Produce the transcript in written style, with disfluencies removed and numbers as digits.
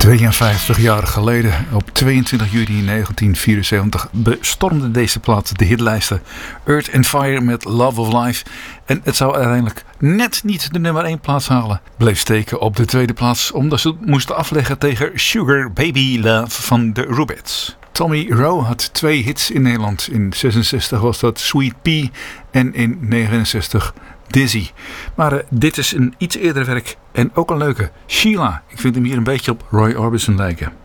52 jaar geleden, op 22 juni 1974, bestormde deze plaat de hitlijsten. Earth and Fire met Love of Life. En het zou uiteindelijk net niet de nummer 1 plaats halen. Bleef steken op de tweede plaats, omdat ze moesten afleggen tegen Sugar Baby Love van de Rubettes. Tommy Rowe had 2 hits in Nederland. In 66 was dat Sweet Pea en in 69 Dizzy. Maar dit is een iets eerder werk en ook een leuke. Sheila, ik vind hem hier een beetje op Roy Orbison lijken.